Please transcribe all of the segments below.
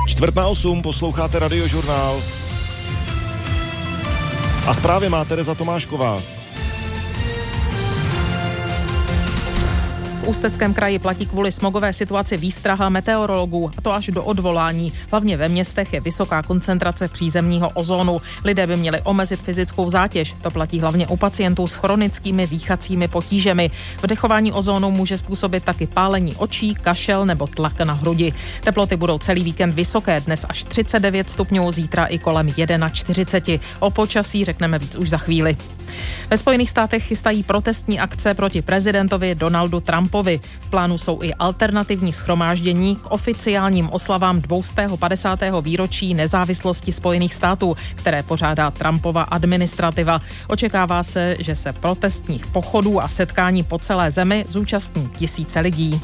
7:45 posloucháte Radiožurnál. A zprávy má Tereza Tomášková. V Ústeckém kraji platí kvůli smogové situaci výstraha meteorologů, a to až do odvolání. Hlavně ve městech je vysoká koncentrace přízemního ozónu. Lidé by měli omezit fyzickou zátěž. To platí hlavně u pacientů s chronickými dýchacími potížemi. Vdechování ozónu může způsobit taky pálení očí, kašel nebo tlak na hrudi. Teploty budou celý víkend vysoké, dnes až 39 stupňů, zítra i kolem 41. O počasí řekneme víc už za chvíli. Ve Spojených státech chystají protestní akce proti prezidentovi Donaldu Trumpovi. V plánu jsou i alternativní shromáždění k oficiálním oslavám 250. výročí nezávislosti Spojených států, které pořádá Trumpova administrativa. Očekává se, že se protestních pochodů a setkání po celé zemi zúčastní tisíce lidí.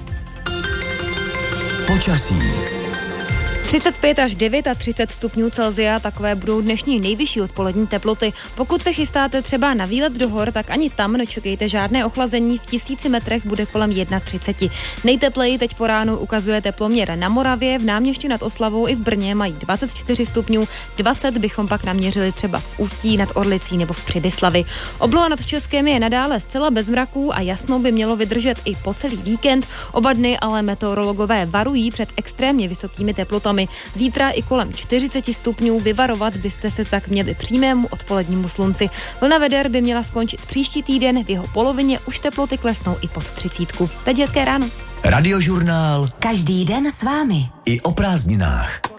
Počasí. 35 až 39 stupňů Celsia, takové budou dnešní nejvyšší odpolední teploty. Pokud se chystáte třeba na výlet do hor, tak ani tam nečekejte žádné ochlazení, v 1000 metrech bude kolem 31. Nejtepleji teď po ránu ukazuje teploměr na Moravě, v Náměšti nad Oslavou i v Brně mají 24 stupňů, 20 bychom pak naměřili třeba v Ústí nad Orlicí nebo v Přibyslavi. Obloha nad Českem je nadále zcela bez mraků a jasno by mělo vydržet i po celý víkend. Oba dny ale meteorologové varují před extrémně vysokými teplotami. Zítra i kolem 40 stupňů, vyvarovat byste se tak měli přímému odpolednímu slunci. Vlna veder by měla skončit příští týden, v jeho polovině už teploty klesnou i pod 30. Teď hezké ráno. Radiožurnál. Každý den s vámi. I o prázdninách.